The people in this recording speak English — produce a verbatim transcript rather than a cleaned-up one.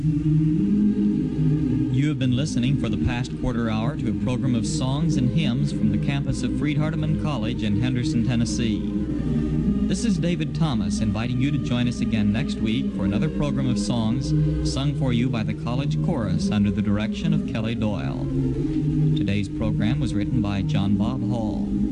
You have been listening for the past quarter hour to a program of songs and hymns from the campus of Freed-Hardeman College in Henderson, Tennessee. This is David Thomas inviting you to join us again next week for another program of songs sung for you by the college chorus under the direction of Kelly Doyle. Today's program was written by John Bob Hall.